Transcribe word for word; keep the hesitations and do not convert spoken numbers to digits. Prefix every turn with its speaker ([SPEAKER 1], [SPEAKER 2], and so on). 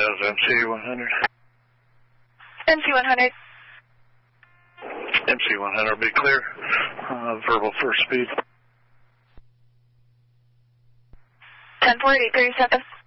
[SPEAKER 1] is M C one hundred.
[SPEAKER 2] M C one hundred.
[SPEAKER 1] M C one hundred, be clear. Uh, verbal first speed.
[SPEAKER 2] ten four eight three seven.